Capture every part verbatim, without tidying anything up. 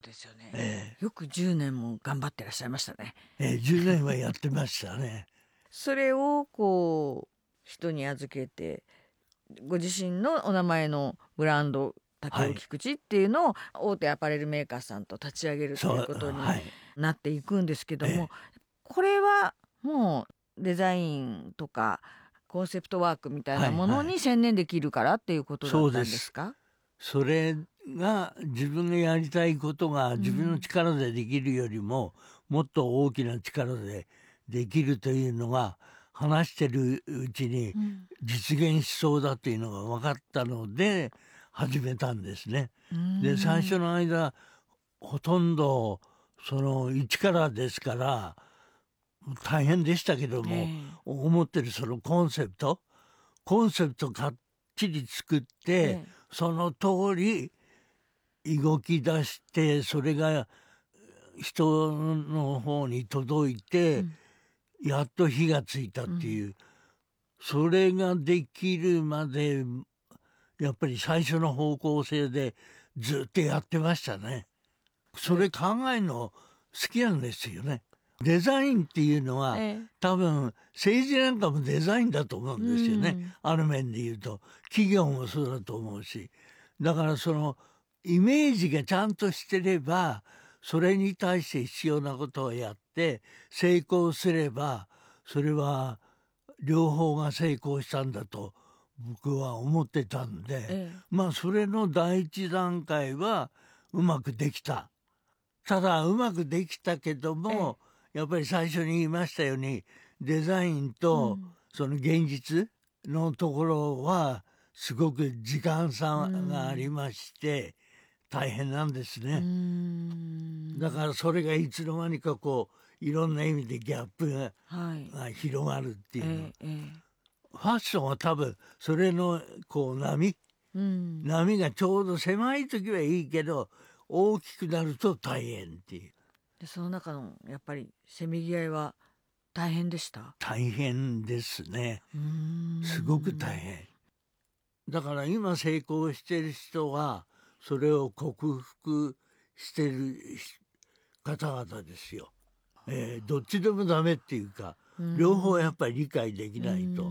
ですよね、 えよくじゅうねんも頑張ってらっしゃいましたね。 ええじゅうねんはやってましたね。 それをこう人に預けて、ご自身のお名前のブランド竹尾菊池っていうのを大手アパレルメーカーさんと立ち上げるということになっていくんですけども、これはもうデザインとかコンセプトワークみたいなものに専念できるからっていうことだったんですか？ それが自分がやりたいことが自分の力でできるよりも、うん、もっと大きな力でできるというのが話してるうちに実現しそうだというのが分かったので始めたんですね。で最初の間ほとんどその一からですから大変でしたけども、えー、思ってるそのコンセプトコンセプトかっちり作って、えー、その通り動き出してそれが人の方に届いて、うん、やっと火がついたっていう、うん、それができるまでやっぱり最初の方向性でずっとやってましたね。それ考えるの好きなんですよね。デザインっていうのは、ええ、多分政治なんかもデザインだと思うんですよね、うん、ある面で言うと企業もそうだと思うし、だからそのイメージがちゃんとしてればそれに対して必要なことをやって成功すればそれは両方が成功したんだと僕は思ってたんで、ええ、まあそれの第一段階はうまくできた。ただうまくできたけども、ええやっぱり最初に言いましたようにデザインとその現実のところはすごく時間差がありまして大変なんですね。うーんだからそれがいつの間にかこういろんな意味でギャップが、はい、が広がるっていうの、ええ、ファッションは多分それのこう波、うん、波がちょうど狭い時はいいけど大きくなると大変っていう。 でその中のやっぱりせめぎ合いは大変でした？ 大変ですね。すごく大変。だから今成功してる人はそれを克服してる方々ですよ。えー、どっちでもダメっていうか両方やっぱり理解できないと。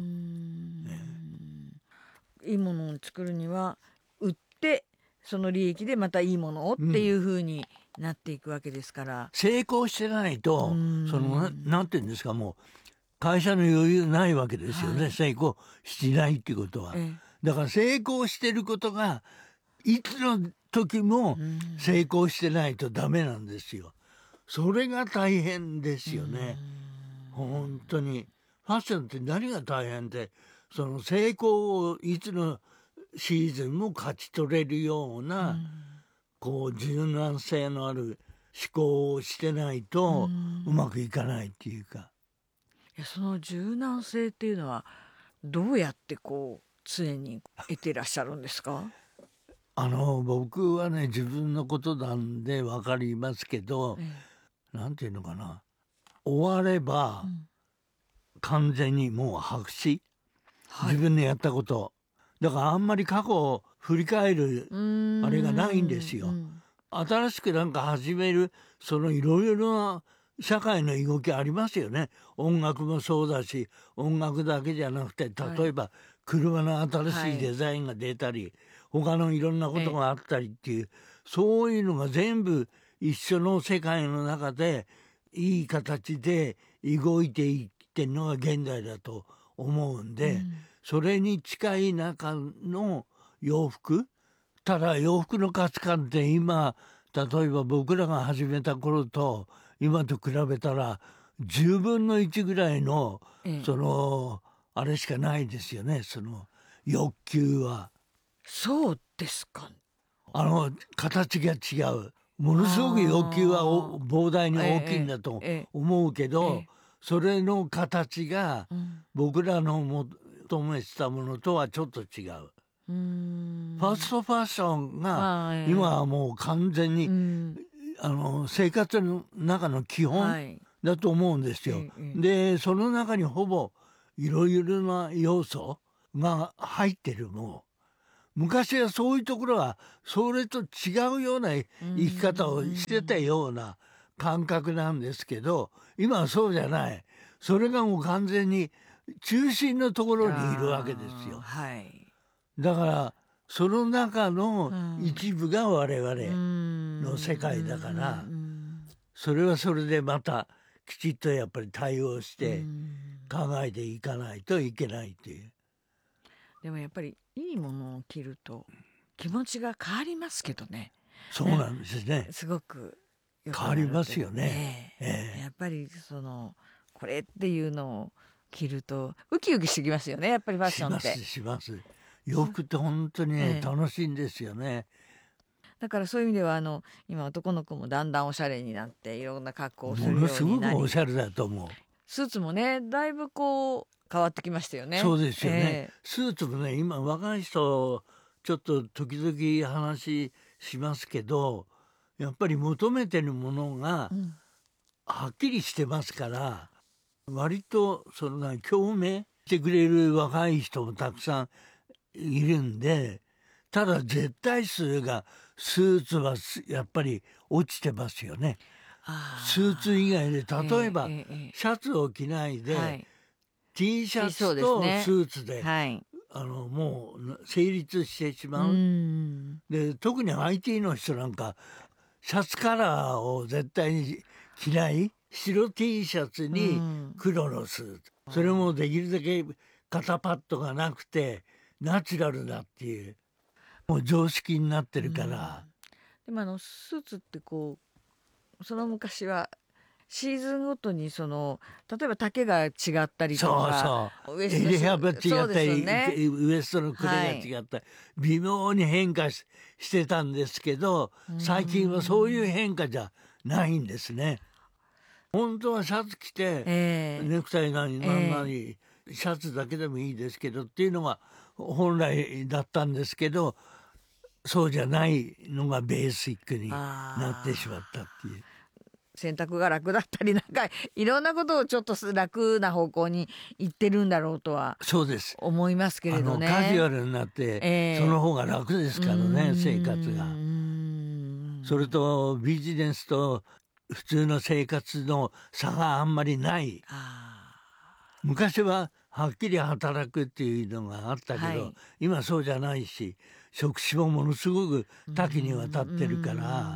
いいものを作るには売ってその利益でまたいいものをっていう風になっていくわけですから、うん、 成功してないとその な, なんていうんですかもう会社の余裕ないわけですよね、はい、成功しないっていうことは、ええ、だから成功してることがいつの時も成功してないとダメなんですよ。それが大変ですよね。本当にファッションって何が大変でその成功をいつのシーズンも勝ち取れるような、うん、こう柔軟性のある思考をしてないとうまくいかないっていうか、 いやその柔軟性っていうのはどうやってこう常に得てらっしゃるんですか？ あの僕はね自分のことなんで分かりますけど、ええ、なんていうのかな終われば、うん、完全にもう白紙、はい、自分でやったことだからあんまり過去を振り返るあれがないんですよ、うん、新しくなんか始めるそのいろいろな社会の動きありますよね。音楽もそうだし音楽だけじゃなくて例えば車の新しいデザインが出たり、はい、他のいろんなことがあったりっていう、そういうのが全部一緒の世界の中でいい形で動いていってるのが現代だと思うんで、うん、それに近い中の洋服ただ洋服の価値観って今例えば僕らが始めた頃と今と比べたらじゅうぶんのいちぐらいの、ええ、そのあれしかないですよね。その欲求は。 そうですか。 あの形が違う。ものすごく欲求は膨大に大きいんだと思うけど、ええええ、それの形が僕らの求めてたものとはちょっと違う。うーんファーストファッションが今はもう完全に、あの生活の中の基本だと思うんですよ、はい、でその中にほぼいろいろな要素が入ってるも昔はそういうところはそれと違うような生き方をしてたような感覚なんですけど、今はそうじゃない。それがもう完全に中心のところにいるわけですよ。 はい、 だからその中の一部が我々の世界だから、それはそれでまたきちっとやっぱり対応して考えていかないといけないっていう。 でもやっぱりいいものを着ると気持ちが変わりますけどね。 そうなんですね。 すごくよく変わりますよね。 ええええ、やっぱりそのこれっていうのを着るとウキウキしてきますよね。やっぱりファッションって。 しますします。洋服って本当にね、ええ、楽しいんですよね。 だからそういう意味ではあの今男の子もだんだんおしゃれになっていろんな格好をするようになり、 ものすごくおしゃれだと思う。 スーツもねだいぶこう変わってきましたよね。 そうですよね、えー、スーツもね今若い人ちょっと時々話しますけど、やっぱり求めてるものがはっきりしてますから、うん、割とその共鳴してくれる若い人もたくさんいるんで、ただ絶対数がスーツはやっぱり落ちてますよね。スーツ以外で例えば、シャツを着ないで、はい、T シャツとスーツで、はい、あのもう成立してしまう。で特に アイティー の人なんかシャツカラーを絶対に着ない、白 T シャツに黒のスーツ、それもできるだけ肩パッドがなくてナチュラルだっていう、もう常識になってるから。 でもあのスーツってこうその昔はシーズンごとにその例えば丈が違ったりとか、 そうそう、襟幅違ったり、ね、ウエストのクレが違ったり、はい、微妙に変化 し, してたんですけど、最近はそういう変化じゃないんですね。本当はシャツ着て、えー、ネクタイなり何なり、えー、シャツだけでもいいですけどっていうのが本来だったんですけど、そうじゃないのがベーシックになってしまったっていう。 洗濯が楽だったりなんかいろんなことをちょっと楽な方向に行ってるんだろうとは思いますけれどね。 あのカジュアルになって、えー、その方が楽ですからね、生活が。それとビジネスと普通の生活の差があんまりない。昔ははっきり働くっていうのがあったけど、はい、今そうじゃないし、職種もものすごく多岐にわたってるから、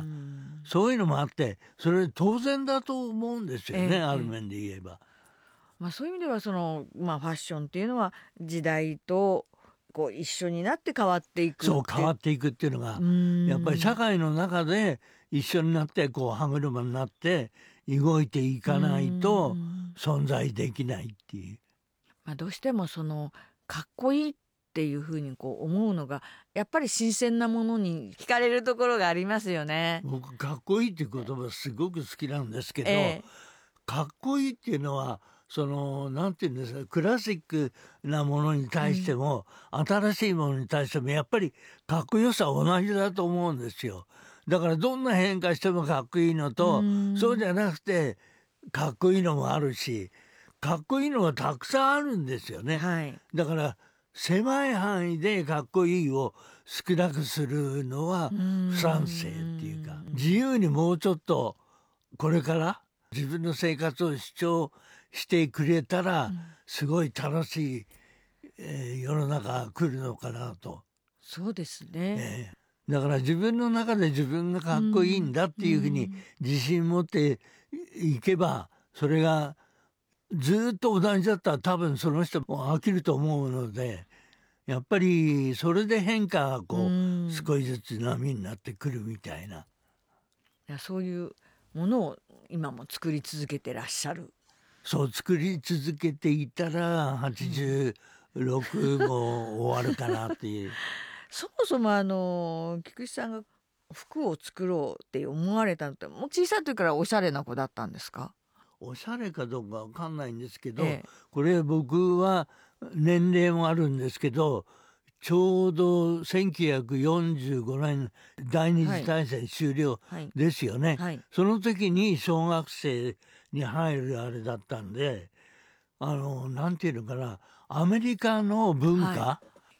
そういうのもあってそれ当然だと思うんですよね、えー、ある面で言えば。 まあ、そういう意味ではその、まあ、ファッションっていうのは時代とこう一緒になって変わっていく。 そう変わっていくっていうのがやっぱり社会の中で一緒になってこう歯車になって動いていかないと存在できないっていう。 まあ、どうしてもそのかっこいいっていうふうにこう思うのがやっぱり新鮮なものに惹かれるところがありますよね。 僕かっこいいっていう言葉すごく好きなんですけど、えー、かっこいいっていうのはそのなんていうんですか、クラシックなものに対しても、うん、新しいものに対してもやっぱりかっこよさは同じだと思うんですよ。だからどんな変化してもかっこいいのと、うん、そうじゃなくてかっこいいのもあるし、かっこいいのがたくさんあるんですよね、はい、だから狭い範囲でかっこいいを少なくするのは不賛成っていうか、自由にもうちょっとこれから自分の生活を主張してくれたらすごい楽しい、えー、世の中が来るのかなと。 そうですね、 えー、だから自分の中で自分がかっこいいんだっていうふうに自信持っていけば、それがずっと同じだったら多分その人も飽きると思うので、やっぱりそれで変化がこう少しずつ波になってくるみたいな。いや、そういうものを今も作り続けてらっしゃる。 そう作り続けていたらはちじゅうろくも終わるかなっていう。 そもそもあの菊池さんが服を作ろうって思われたのって、もう小さい時からおしゃれな子だったんですか？ おしゃれかどうかわかんないんですけど、ええ、これ僕は年齢もあるんですけど、ちょうどせんきゅうひゃくよんじゅうごねん第二次大戦終了ですよね、はいはいはい、その時に小学生に入るあれだったんで、あのなんていうのかな、アメリカの文化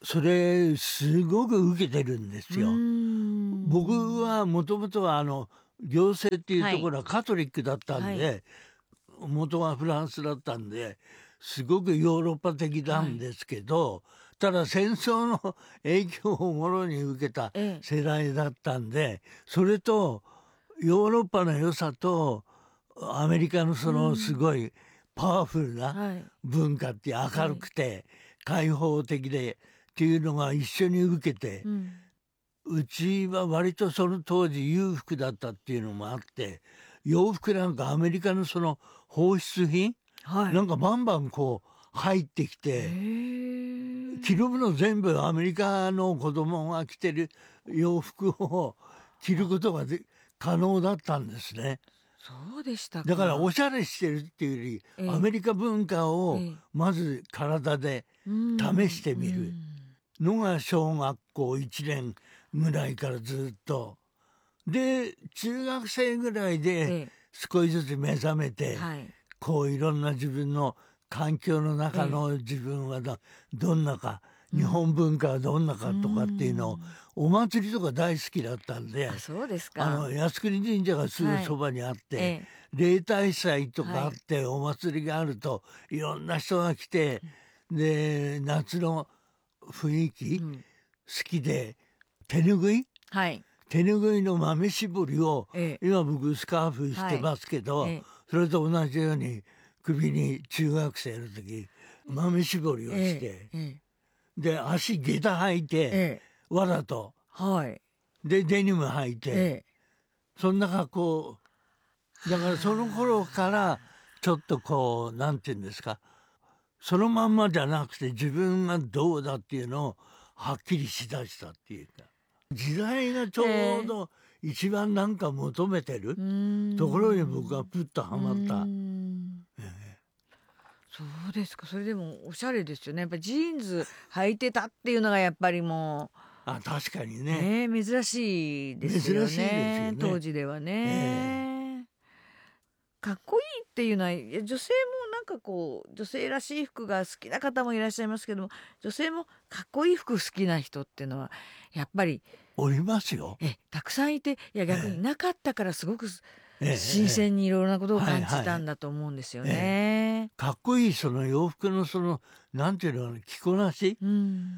それすごく受けてるんですよ。僕はもともとはあの行政っていうところはカトリックだったんで、はい、元はフランスだったんですごくヨーロッパ的なんですけど、はい、ただ戦争の影響をもろに受けた世代だったんで、それとヨーロッパの良さとアメリカのそのすごいパワフルな文化って明るくて開放的でっていうのが一緒に受けて、うちは割とその当時裕福だったっていうのもあって、洋服なんかアメリカのその放出品、はい、なんかバンバンこう入ってきて、着るもの全部アメリカの子供が着てる洋服を着ることがで可能だったんですね。 そうでしたか。 だからおしゃれしてるっていうより、アメリカ文化をまず体で試してみるのが小学校いちねんぐらいからずっと。で中学生ぐらいで少しずつ目覚めて、はい、こういろんな自分の環境の中の自分はどんなか、日本文化はどんなかとかっていうのを、お祭りとか大好きだったんで、 あ、そうですか。 あの靖国神社がすぐそばにあって、はい、例大祭とかあって、はい、お祭りがあるといろんな人が来て、で夏の雰囲気、うん、好きで手ぬぐい、はい、手ぬぐいの豆絞りを、ええ、今僕スカーフしてますけど、はい、ええ、それと同じように首に中学生の時豆絞りをして、ええ、で足下駄履いて、ええ、わざと、はい、でデニム履いて、ええ、そんな格好だから、その頃からちょっとこうなんていうんですか、そのまんまじゃなくて自分がどうだっていうのをはっきりしだしたっていうか、時代がちょうど一番なんか求めてるところに僕はプッとはまった。ええ、 そうですか。それでもおしゃれですよね。やっぱりジーンズ履いてたっていうのがやっぱりもう、 あ、確かにね、 ね、珍しいですよね。 珍しいですよね、 当時ではね、えー、かっこいいっていうのは、女性もなんかこう女性らしい服が好きな方もいらっしゃいますけども、女性もかっこいい服好きな人っていうのはやっぱりおりますよ。 えたくさんいて、いや逆になかったからすごく新鮮にいろいろなことを感じたんだと思うんですよね。ええええ、 かっこいいその洋服のそのなんていうの着こなし、うん、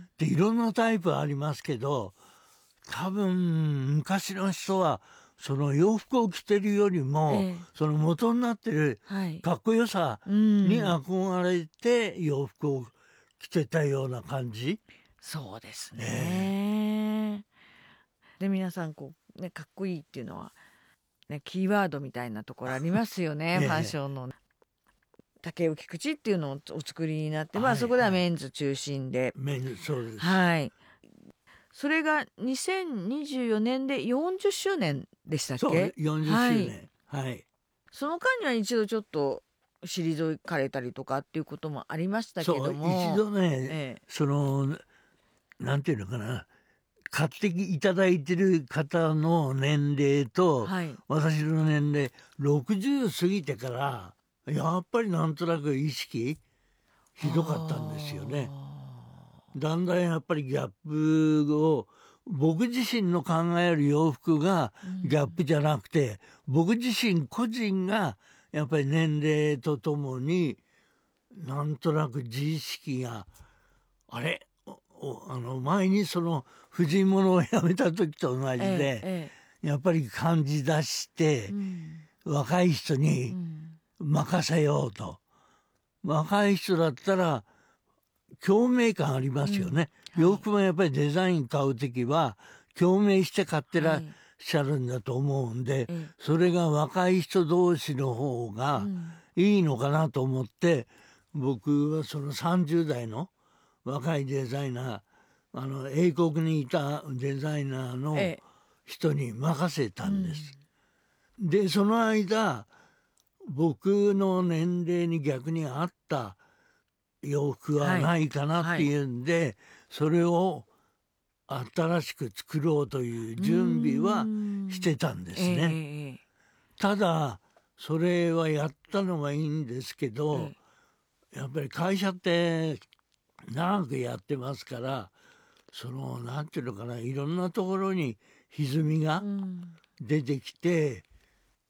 でいろんなタイプありますけど、多分昔の人はその洋服を着てるよりも、ええ、その元になってるかっこよさに憧れて洋服を着てたような感じ。 そうですね、えー、で皆さんこう、ね、かっこいいっていうのは、ね、キーワードみたいなところありますよね、えー、ファッションの竹内口っていうのをお作りになって、はい、まあそこではメンズ中心で、 メンズ、そうです、 はい、それがにせんにじゅうよねんでよんじゅっしゅうねんでしたっけ。 そう、よんじゅっしゅうねん、はい、はい、 その間には一度ちょっと退かれたりとかっていうこともありましたけども、 そう一度ね、ええ、そのなんていうのかな、買っていただいてる方の年齢と、はい、私の年齢ろくじゅう過ぎてからやっぱりなんとなく意識ひどかったんですよね。だんだんやっぱりギャップを、僕自身の考える洋服がギャップじゃなくて、うん、僕自身個人がやっぱり年齢とともになんとなく自意識があれあの前にその婦人物をやめた時と同じで、ええ、やっぱり感じ出して、うん、若い人に任せようと、うん、若い人だったら共鳴感ありますよね、うん、はい、洋服もやっぱりデザイン買う時は共鳴して買ってらっしゃるんだと思うんで、はい、それが若い人同士の方がいいのかなと思って、僕はそのさんじゅう代の若いデザイナー、あの英国にいたデザイナーの人に任せたんです、ええ、うん、でその間僕の年齢に逆に合った洋服はないかなっていうんで、はいはい、それを新しく作ろうという準備はしてたんですね、えー、ただそれはやったのはいいんですけど、えー、やっぱり会社って長くやってますから、 そのなんていうのかな、いろんなところに歪みがうん出てきて、